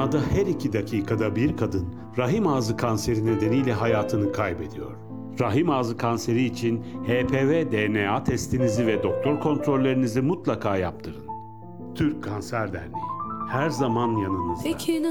Dünyada her 2 dakikada bir kadın rahim ağzı kanseri nedeniyle hayatını kaybediyor. Rahim ağzı kanseri için HPV DNA testinizi ve doktor kontrollerinizi mutlaka yaptırın. Türk Kanser Derneği her zaman yanınızda. Peki